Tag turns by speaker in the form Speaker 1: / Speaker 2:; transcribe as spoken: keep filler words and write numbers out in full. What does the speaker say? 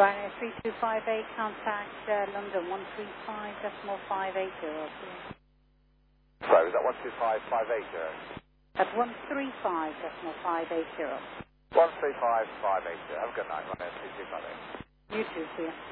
Speaker 1: Ryanair three two five eight, contact uh, London one three five decimal five eight zero, please.
Speaker 2: Sorry, was that one two five five eight zero?
Speaker 1: At one three five decimal five eight zero.
Speaker 2: one three five five eight zero. Have a good night, Ryanair three two five eight.
Speaker 1: You too, see you.